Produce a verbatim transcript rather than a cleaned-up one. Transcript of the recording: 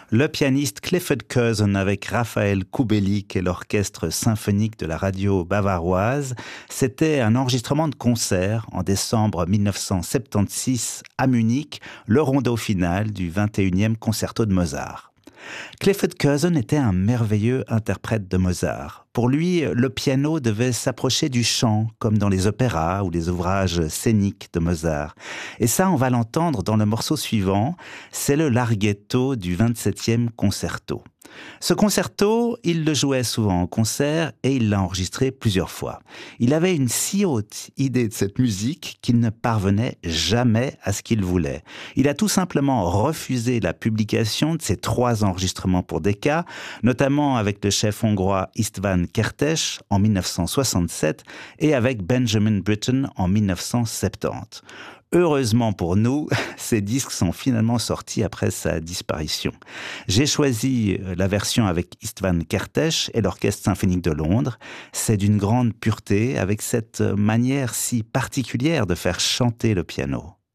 Le pianiste Clifford Curzon avec Raphaël Kubelik et l'orchestre symphonique de la radio bavaroise. C'était un enregistrement de concert en décembre mille neuf cent soixante-seize à Munich, le rondo final du vingt et unième concerto de Mozart. Clifford Curzon était un merveilleux interprète de Mozart. Pour lui, le piano devait s'approcher du chant, comme dans les opéras ou les ouvrages scéniques de Mozart. Et ça, on va l'entendre dans le morceau suivant, c'est le Larghetto du vingt-septième concerto. Ce concerto, il le jouait souvent en concert et il l'a enregistré plusieurs fois. Il avait une si haute idée de cette musique qu'il ne parvenait jamais à ce qu'il voulait. Il a tout simplement refusé la publication de ses trois enregistrements pour Decca, notamment avec le chef hongrois István Kertész en mille neuf cent soixante-sept et avec Benjamin Britten en mille neuf cent soixante-dix. Heureusement pour nous, ces disques sont finalement sortis après sa disparition. J'ai choisi la version avec István Kertész et l'Orchestre symphonique de Londres. C'est d'une grande pureté, avec cette manière si particulière de faire chanter le piano.